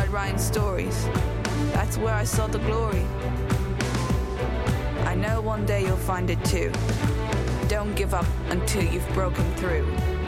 writing stories. That's where I saw the glory. I know one day you'll find it too. Don't give up until you've broken through.